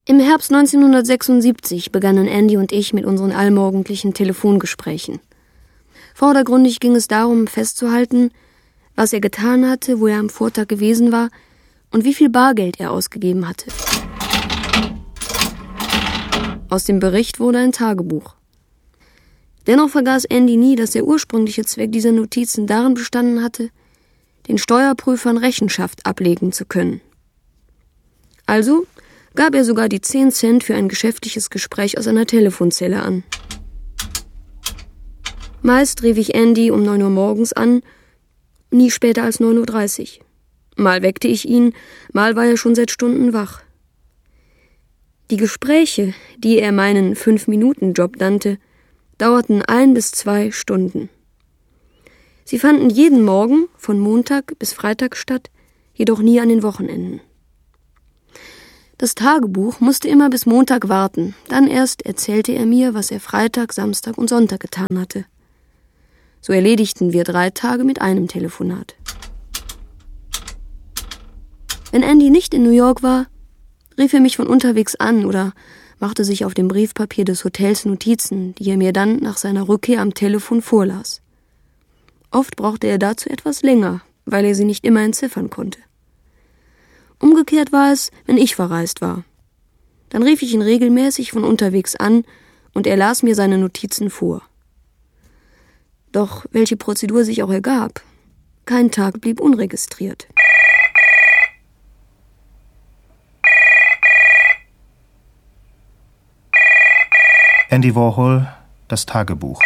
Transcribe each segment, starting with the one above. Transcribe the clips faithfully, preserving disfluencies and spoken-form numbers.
Im Herbst neunzehnhundertsechsundsiebzig begannen Andy und ich mit unseren allmorgendlichen Telefongesprächen. Vordergründig ging es darum, festzuhalten, was er getan hatte, wo er am Vortag gewesen war und wie viel Bargeld er ausgegeben hatte. Aus dem Bericht wurde ein Tagebuch. Dennoch vergaß Andy nie, dass der ursprüngliche Zweck dieser Notizen darin bestanden hatte, den Steuerprüfern Rechenschaft ablegen zu können. Also gab er sogar die zehn Cent für ein geschäftliches Gespräch aus einer Telefonzelle an. Meist rief ich Andy um neun Uhr morgens an, nie später als neun Uhr dreißig. Mal weckte ich ihn, mal war er schon seit Stunden wach. Die Gespräche, die er meinen Fünf-Minuten-Job nannte, dauerten ein bis zwei Stunden. Sie fanden jeden Morgen von Montag bis Freitag statt, jedoch nie an den Wochenenden. Das Tagebuch musste immer bis Montag warten, dann erst erzählte er mir, was er Freitag, Samstag und Sonntag getan hatte. So erledigten wir drei Tage mit einem Telefonat. Wenn Andy nicht in New York war, rief er mich von unterwegs an oder machte sich auf dem Briefpapier des Hotels Notizen, die er mir dann nach seiner Rückkehr am Telefon vorlas. Oft brauchte er dazu etwas länger, weil er sie nicht immer entziffern konnte. Umgekehrt war es, wenn ich verreist war. Dann rief ich ihn regelmäßig von unterwegs an und er las mir seine Notizen vor. Doch welche Prozedur sich auch ergab, kein Tag blieb unregistriert. Andy Warhol, das Tagebuch.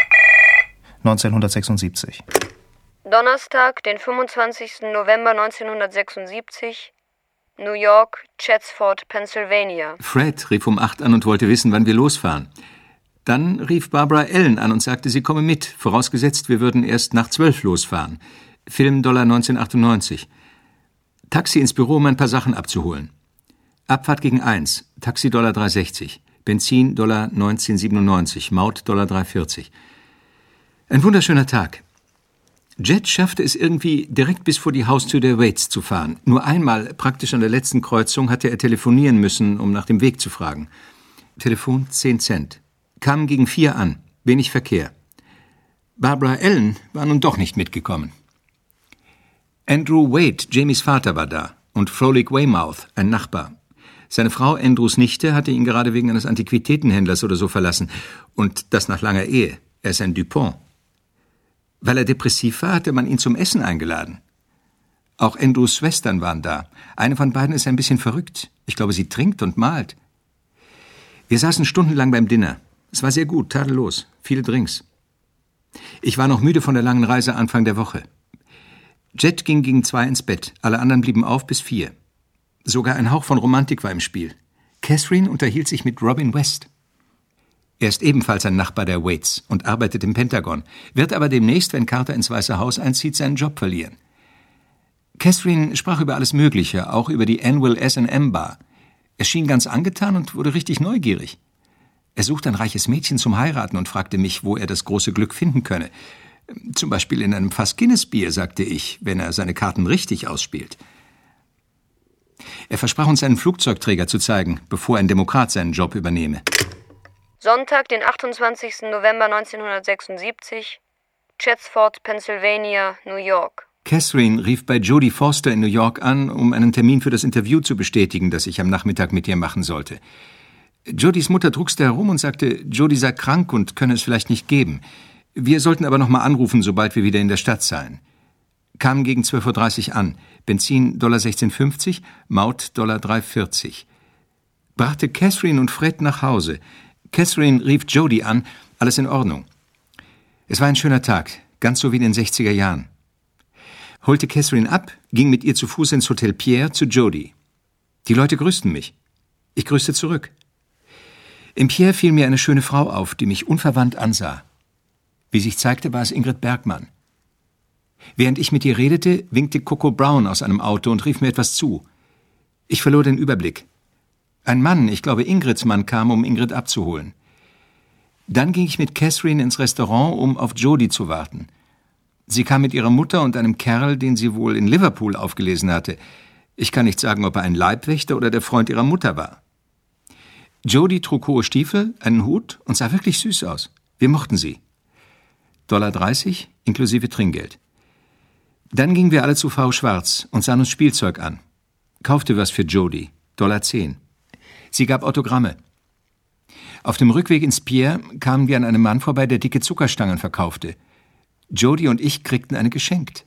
neunzehnhundertsechsundsiebzig. Donnerstag, den fünfundzwanzigsten November neunzehnhundertsechsundsiebzig, New York, Chatsford, Pennsylvania. Fred rief um acht an und wollte wissen, wann wir losfahren. Dann rief Barbara Allen an und sagte, sie komme mit, vorausgesetzt, wir würden erst nach zwölf losfahren. Film Dollar neunzehnhundertachtundneunzig. Taxi ins Büro, um ein paar Sachen abzuholen. Abfahrt gegen eins, Taxi Dollar drei sechzig. Benzin Dollar neunzehn siebenundneunzig, Maut Dollar drei vierzig. Ein wunderschöner Tag. Jet schaffte es irgendwie, direkt bis vor die Haustür der Waits zu fahren. Nur einmal, praktisch an der letzten Kreuzung, hatte er telefonieren müssen, um nach dem Weg zu fragen. Telefon zehn Cent. Kamen gegen vier an. Wenig Verkehr. Barbara Allen war nun doch nicht mitgekommen. Andrew Wade, Jamies Vater, war da. Und Frolic Weymouth, ein Nachbar. Seine Frau, Andrews Nichte, hatte ihn gerade wegen eines Antiquitätenhändlers oder so verlassen. Und das nach langer Ehe. Er ist ein Dupont. Weil er depressiv war, hatte man ihn zum Essen eingeladen. Auch Andrews Schwestern waren da. Eine von beiden ist ein bisschen verrückt. Ich glaube, sie trinkt und malt. Wir saßen stundenlang beim Dinner. Es war sehr gut, tadellos, viele Drinks. Ich war noch müde von der langen Reise Anfang der Woche. Jet ging gegen zwei ins Bett, alle anderen blieben auf bis vier. Sogar ein Hauch von Romantik war im Spiel. Catherine unterhielt sich mit Robin West. Er ist ebenfalls ein Nachbar der Waits und arbeitet im Pentagon, wird aber demnächst, wenn Carter ins Weiße Haus einzieht, seinen Job verlieren. Catherine sprach über alles Mögliche, auch über die Anvil S and M Bar. Er schien ganz angetan und wurde richtig neugierig. Er sucht ein reiches Mädchen zum Heiraten und fragte mich, wo er das große Glück finden könne. Zum Beispiel in einem Fass Guinness-Bier, sagte ich, wenn er seine Karten richtig ausspielt. Er versprach uns einen Flugzeugträger zu zeigen, bevor ein Demokrat seinen Job übernehme. Sonntag, den achtundzwanzigsten November neunzehnhundertsechsundsiebzig, Chatsford, Pennsylvania, New York. Catherine rief bei Jodie Foster in New York an, um einen Termin für das Interview zu bestätigen, das ich am Nachmittag mit ihr machen sollte. Jodies Mutter druckste herum und sagte, Jodie sei krank und könne es vielleicht nicht geben. Wir sollten aber noch mal anrufen, sobald wir wieder in der Stadt seien. Kamen gegen zwölf Uhr dreißig an. Benzin Dollar sechzehn fünfzig, Maut Dollar drei vierzig. Brachte Catherine und Fred nach Hause. Catherine rief Jodie an, alles in Ordnung. Es war ein schöner Tag, ganz so wie in den sechziger Jahren. Holte Catherine ab, ging mit ihr zu Fuß ins Hotel Pierre zu Jodie. Die Leute grüßten mich. Ich grüßte zurück. Im Pierre fiel mir eine schöne Frau auf, die mich unverwandt ansah. Wie sich zeigte, war es Ingrid Bergmann. Während ich mit ihr redete, winkte Coco Brown aus einem Auto und rief mir etwas zu. Ich verlor den Überblick. Ein Mann, ich glaube Ingrids Mann, kam, um Ingrid abzuholen. Dann ging ich mit Catherine ins Restaurant, um auf Jodie zu warten. Sie kam mit ihrer Mutter und einem Kerl, den sie wohl in Liverpool aufgelesen hatte. Ich kann nicht sagen, ob er ein Leibwächter oder der Freund ihrer Mutter war. Jody trug hohe Stiefel, einen Hut und sah wirklich süß aus. Wir mochten sie. Dollar dreißig inklusive Trinkgeld. Dann gingen wir alle zu Frau Schwarz und sahen uns Spielzeug an. Kaufte was für Jody, Dollar zehn. Sie gab Autogramme. Auf dem Rückweg ins Pier kamen wir an einem Mann vorbei, der dicke Zuckerstangen verkaufte. Jody und ich kriegten eine geschenkt.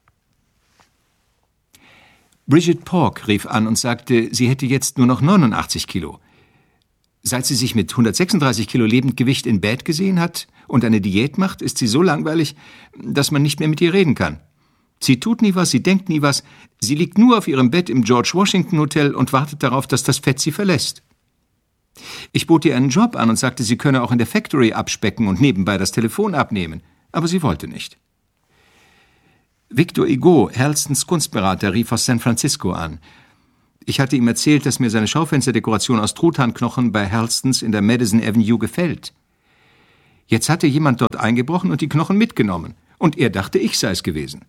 Bridget Pork rief an und sagte, sie hätte jetzt nur noch neunundachtzig Kilo. Seit sie sich mit hundertsechsunddreißig Kilo Lebendgewicht in Bett gesehen hat und eine Diät macht, ist sie so langweilig, dass man nicht mehr mit ihr reden kann. Sie tut nie was, sie denkt nie was, sie liegt nur auf ihrem Bett im George Washington Hotel und wartet darauf, dass das Fett sie verlässt. Ich bot ihr einen Job an und sagte, sie könne auch in der Factory abspecken und nebenbei das Telefon abnehmen, aber sie wollte nicht. Victor Hugo, Halstons Kunstberater, rief aus San Francisco an. Ich hatte ihm erzählt, dass mir seine Schaufensterdekoration aus Truthahnknochen bei Halstons in der Madison Avenue gefällt. Jetzt hatte jemand dort eingebrochen und die Knochen mitgenommen. Und er dachte, ich sei es gewesen.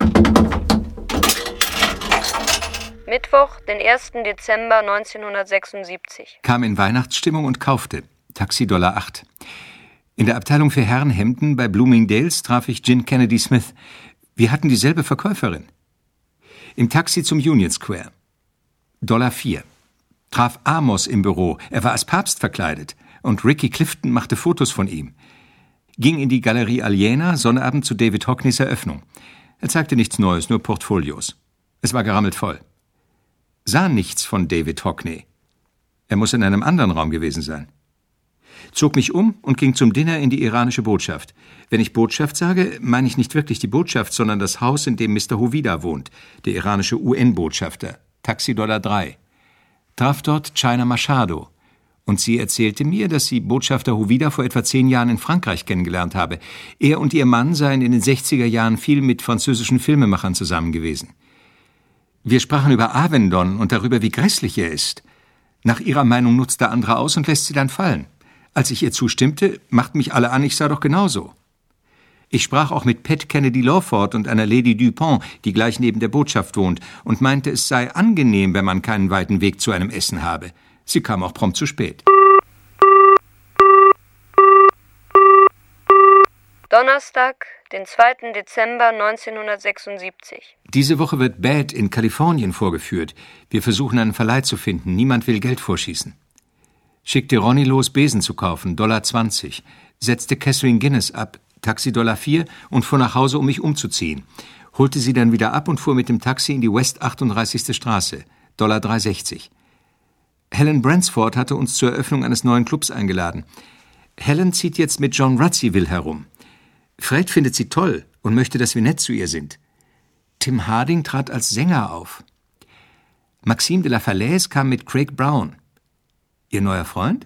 Mittwoch, den ersten Dezember neunzehnhundertsechsundsiebzig. Kam in Weihnachtsstimmung und kaufte. Taxi Dollar acht. In der Abteilung für Herrenhemden bei Bloomingdale's traf ich Gin Kennedy Smith. Wir hatten dieselbe Verkäuferin. Im Taxi zum Union Square. Dollar vier. Traf Amos im Büro. Er war als Papst verkleidet. Und Ricky Clifton machte Fotos von ihm. Ging in die Galerie Aliena, Sonnabend zu David Hockneys Eröffnung. Er zeigte nichts Neues, nur Portfolios. Es war gerammelt voll. Sah nichts von David Hockney. Er muss in einem anderen Raum gewesen sein. Zog mich um und ging zum Dinner in die iranische Botschaft. Wenn ich Botschaft sage, meine ich nicht wirklich die Botschaft, sondern das Haus, in dem Mister Hovida wohnt, der iranische U N-Botschafter. Taxi Dollar drei. Traf dort China Machado. Und sie erzählte mir, dass sie Botschafter Hovida vor etwa zehn Jahren in Frankreich kennengelernt habe. Er und ihr Mann seien in den sechziger Jahren viel mit französischen Filmemachern zusammen gewesen. Wir sprachen über Avendon und darüber, wie grässlich er ist. Nach ihrer Meinung nutzt der andere aus und lässt sie dann fallen. Als ich ihr zustimmte, machten mich alle an, ich sei doch genauso. Ich sprach auch mit Pat Kennedy Lawford und einer Lady Dupont, die gleich neben der Botschaft wohnt, und meinte, es sei angenehm, wenn man keinen weiten Weg zu einem Essen habe. Sie kam auch prompt zu spät. Donnerstag, den zweiten Dezember neunzehnhundertsechsundsiebzig. Diese Woche wird Bad in Kalifornien vorgeführt. Wir versuchen einen Verleih zu finden. Niemand will Geld vorschießen. Schickte Ronny los, Besen zu kaufen, Dollar zwanzig. Setzte Catherine Guinness ab, Taxi Dollar vier und fuhr nach Hause, um mich umzuziehen. Holte sie dann wieder ab und fuhr mit dem Taxi in die West achtunddreißigste Straße, Dollar drei sechzig. Helen Bransford hatte uns zur Eröffnung eines neuen Clubs eingeladen. Helen zieht jetzt mit John Radziwill herum. Fred findet sie toll und möchte, dass wir nett zu ihr sind. Tim Harding trat als Sänger auf. Maxime de la Falaise kam mit Craig Brown. Ihr neuer Freund?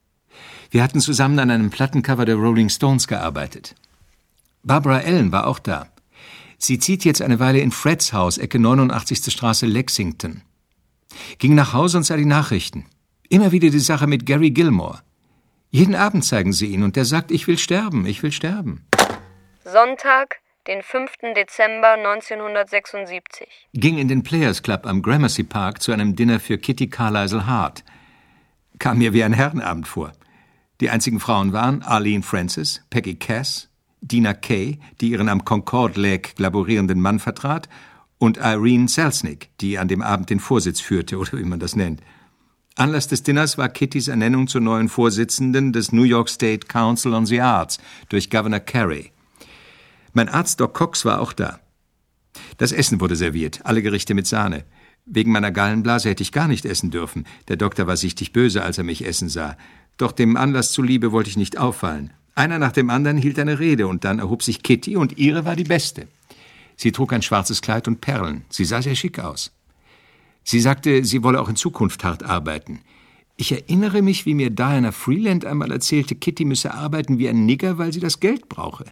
Wir hatten zusammen an einem Plattencover der Rolling Stones gearbeitet. Barbara Allen war auch da. Sie zieht jetzt eine Weile in Freds Haus, Ecke neunundachtzigste Straße, Lexington. Ging nach Hause und sah die Nachrichten. Immer wieder die Sache mit Gary Gilmore. Jeden Abend zeigen sie ihn und der sagt, ich will sterben, ich will sterben. Sonntag, den fünften Dezember neunzehnhundertsechsundsiebzig. Ging in den Players Club am Gramercy Park zu einem Dinner für Kitty Carlisle Hart. Kam mir wie ein Herrenabend vor. Die einzigen Frauen waren Arlene Francis, Peggy Cass, Dina Kay, die ihren am Concord Lake laborierenden Mann vertrat, und Irene Selznick, die an dem Abend den Vorsitz führte, oder wie man das nennt. Anlass des Dinners war Kittys Ernennung zur neuen Vorsitzenden des New York State Council on the Arts durch Governor Carey. Mein Arzt Doc Cox war auch da. Das Essen wurde serviert, alle Gerichte mit Sahne. Wegen meiner Gallenblase hätte ich gar nicht essen dürfen. Der Doktor war sichtlich böse, als er mich essen sah. Doch dem Anlass zuliebe wollte ich nicht auffallen. Einer nach dem anderen hielt eine Rede und dann erhob sich Kitty und ihre war die beste. Sie trug ein schwarzes Kleid und Perlen. Sie sah sehr schick aus. Sie sagte, sie wolle auch in Zukunft hart arbeiten. Ich erinnere mich, wie mir Diana Freeland einmal erzählte, Kitty müsse arbeiten wie ein Nigger, weil sie das Geld brauche.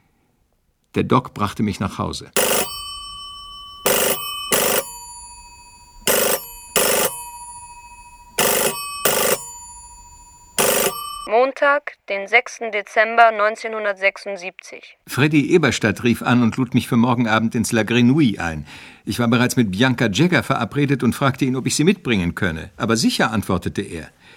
Der Doc brachte mich nach Hause. Montag, den sechsten Dezember neunzehnhundertsechsundsiebzig. Freddy Eberstadt rief an und lud mich für morgen Abend ins La Grenouille ein. Ich war bereits mit Bianca Jagger verabredet und fragte ihn, ob ich sie mitbringen könne. Aber sicher, antwortete er.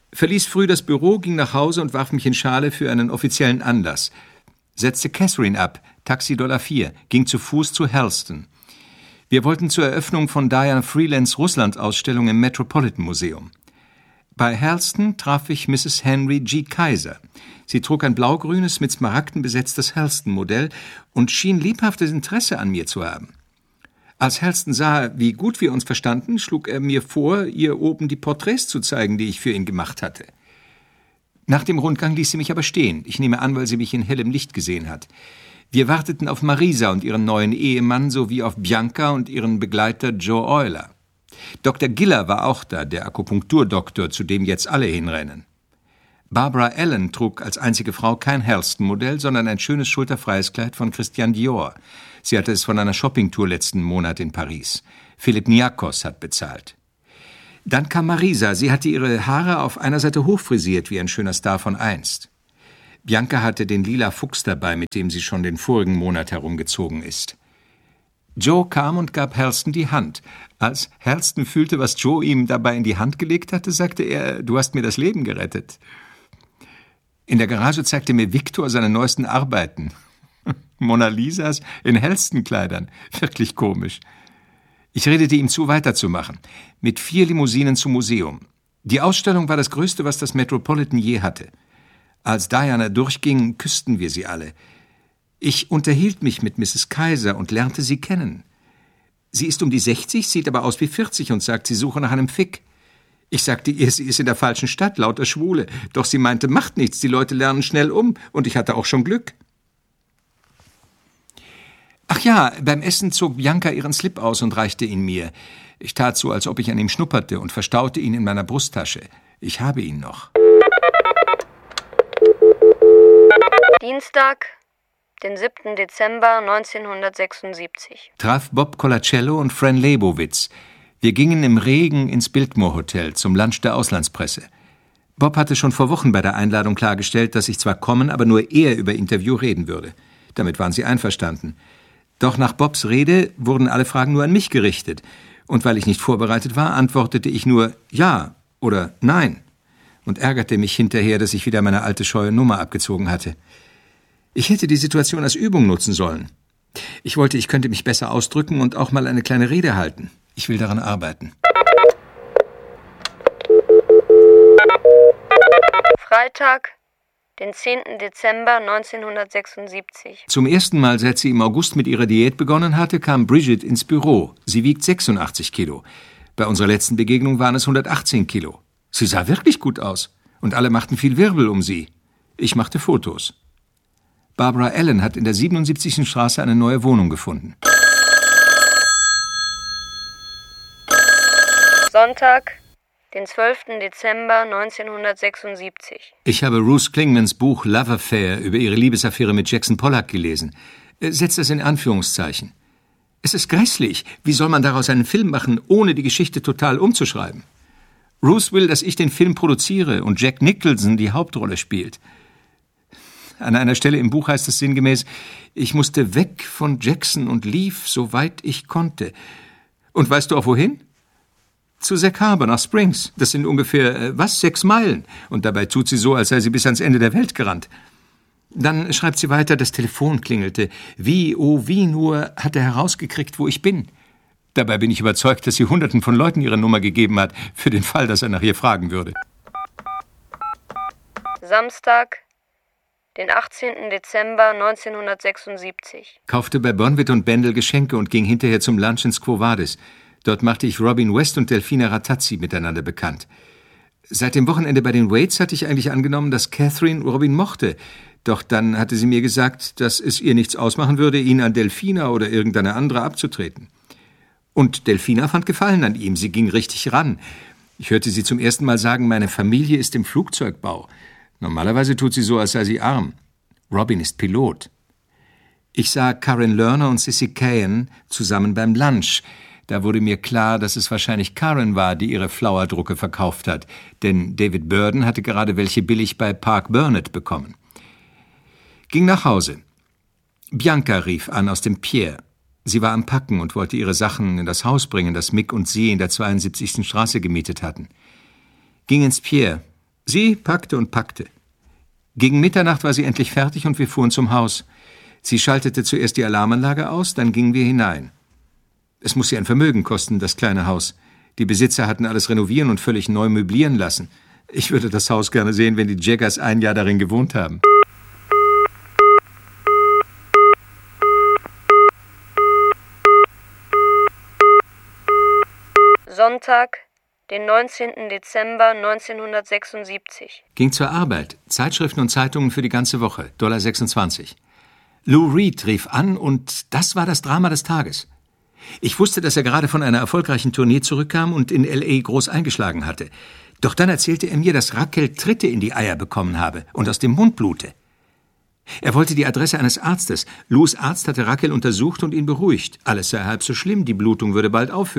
verließ früh das Büro, ging nach Hause und warf mich in Schale für einen offiziellen Anlass. Setzte Catherine ab, Taxi Dollar vier, ging zu Fuß zu Halston. Wir wollten zur Eröffnung von Diana Freelands Russland-Ausstellung im Metropolitan Museum. Bei Halston traf ich Misses Henry G. Kaiser. Sie trug ein blaugrünes, mit Smaragden besetztes Halston-Modell und schien lebhaftes Interesse an mir zu haben. Als Halston sah, wie gut wir uns verstanden, schlug er mir vor, ihr oben die Porträts zu zeigen, die ich für ihn gemacht hatte. Nach dem Rundgang ließ sie mich aber stehen. Ich nehme an, weil sie mich in hellem Licht gesehen hat. Wir warteten auf Marisa und ihren neuen Ehemann sowie auf Bianca und ihren Begleiter Joe Euler. Doktor Giller war auch da, der Akupunkturdoktor, zu dem jetzt alle hinrennen. Barbara Allen trug als einzige Frau kein Halston-Modell, sondern ein schönes schulterfreies Kleid von Christian Dior. Sie hatte es von einer Shoppingtour letzten Monat in Paris. Philipp Niakos hat bezahlt. Dann kam Marisa. Sie hatte ihre Haare auf einer Seite hochfrisiert, wie ein schöner Star von einst. Bianca hatte den lila Fuchs dabei, mit dem sie schon den vorigen Monat herumgezogen ist. Joe kam und gab Halston die Hand. Als Halston fühlte, was Joe ihm dabei in die Hand gelegt hatte, sagte er, du hast mir das Leben gerettet. In der Garage zeigte mir Victor seine neuesten Arbeiten. Mona Lisas in Halston-Kleidern. Wirklich komisch. Ich redete ihm zu, weiterzumachen. Mit vier Limousinen zum Museum. Die Ausstellung war das Größte, was das Metropolitan je hatte. Als Diana durchging, küssten wir sie alle. Ich unterhielt mich mit Misses Kaiser und lernte sie kennen. Sie ist um die sechzig, sieht aber aus wie vierzig und sagt, sie suche nach einem Fick. Ich sagte ihr, sie ist in der falschen Stadt, lauter Schwule. Doch sie meinte, macht nichts, die Leute lernen schnell um und ich hatte auch schon Glück. Ach ja, beim Essen zog Bianca ihren Slip aus und reichte ihn mir. Ich tat so, als ob ich an ihm schnupperte und verstaute ihn in meiner Brusttasche. Ich habe ihn noch. Dienstag, den siebten Dezember neunzehnhundertsechsundsiebzig. Traf Bob Colacello und Fran Lebowitz. Wir gingen im Regen ins Biltmore Hotel zum Lunch der Auslandspresse. Bob hatte schon vor Wochen bei der Einladung klargestellt, dass ich zwar kommen, aber nur er über Interview reden würde. Damit waren sie einverstanden. Doch nach Bobs Rede wurden alle Fragen nur an mich gerichtet. Und weil ich nicht vorbereitet war, antwortete ich nur Ja oder Nein und ärgerte mich hinterher, dass ich wieder meine alte scheue Nummer abgezogen hatte. Ich hätte die Situation als Übung nutzen sollen. Ich wollte, ich könnte mich besser ausdrücken und auch mal eine kleine Rede halten. Ich will daran arbeiten. Freitag, den zehnten Dezember neunzehnhundertsechsundsiebzig. Zum ersten Mal, seit sie im August mit ihrer Diät begonnen hatte, kam Bridget ins Büro. Sie wiegt sechsundachtzig Kilo. Bei unserer letzten Begegnung waren es hundertachtzehn Kilo. Sie sah wirklich gut aus. Und alle machten viel Wirbel um sie. Ich machte Fotos. Barbara Allen hat in der siebenundsiebzigsten Straße eine neue Wohnung gefunden. Sonntag, den zwölften Dezember neunzehnhundertsechsundsiebzig. Ich habe Ruth Klingmans Buch Love Affair über ihre Liebesaffäre mit Jackson Pollock gelesen. Setzt das in Anführungszeichen. Es ist grässlich. Wie soll man daraus einen Film machen, ohne die Geschichte total umzuschreiben? Ruth will, dass ich den Film produziere und Jack Nicholson die Hauptrolle spielt. An einer Stelle im Buch heißt es sinngemäß, ich musste weg von Jackson und lief, so weit ich konnte. Und weißt du auch wohin? Zu Sack Harbor nach Springs. Das sind ungefähr, äh, was, sechs Meilen. Und dabei tut sie so, als sei sie bis ans Ende der Welt gerannt. Dann schreibt sie weiter, das Telefon klingelte. Wie, oh wie nur, hat er herausgekriegt, wo ich bin. Dabei bin ich überzeugt, dass sie Hunderten von Leuten ihre Nummer gegeben hat, für den Fall, dass er nach ihr fragen würde. Samstag, den achtzehnten Dezember neunzehnhundertsechsundsiebzig. Kaufte bei Bonwit und Bendel Geschenke und ging hinterher zum Lunch ins Quo Vadis. Dort machte ich Robin West und Delphina Ratazzi miteinander bekannt. Seit dem Wochenende bei den Waits hatte ich eigentlich angenommen, dass Catherine Robin mochte. Doch dann hatte sie mir gesagt, dass es ihr nichts ausmachen würde, ihn an Delphina oder irgendeine andere abzutreten. Und Delphina fand Gefallen an ihm, sie ging richtig ran. Ich hörte sie zum ersten Mal sagen, meine Familie ist im Flugzeugbau. Normalerweise tut sie so, als sei sie arm. Robin ist Pilot. Ich sah Karen Lerner und Sissy Cahan zusammen beim Lunch. Da wurde mir klar, dass es wahrscheinlich Karen war, die ihre Flower-Drucke verkauft hat, denn David Burden hatte gerade welche billig bei Park Burnett bekommen. Ging nach Hause. Bianca rief an aus dem Pier. Sie war am Packen und wollte ihre Sachen in das Haus bringen, das Mick und sie in der zweiundsiebzigsten Straße gemietet hatten. Ging ins Pier. Sie packte und packte. Gegen Mitternacht war sie endlich fertig und wir fuhren zum Haus. Sie schaltete zuerst die Alarmanlage aus, dann gingen wir hinein. Es muss sie ein Vermögen kosten, das kleine Haus. Die Besitzer hatten alles renovieren und völlig neu möblieren lassen. Ich würde das Haus gerne sehen, wenn die Jaggers ein Jahr darin gewohnt haben. Sonntag, den neunzehnten Dezember neunzehnhundertsechsundsiebzig. Ging zur Arbeit. Zeitschriften und Zeitungen für die ganze Woche. Dollar sechsundzwanzig. Lou Reed rief an und das war das Drama des Tages. Ich wusste, dass er gerade von einer erfolgreichen Tournee zurückkam und in L A groß eingeschlagen hatte. Doch dann erzählte er mir, dass Raquel Tritte in die Eier bekommen habe und aus dem Mund blute. Er wollte die Adresse eines Arztes. Lous Arzt hatte Raquel untersucht und ihn beruhigt. Alles sei halb so schlimm, die Blutung würde bald aufhören.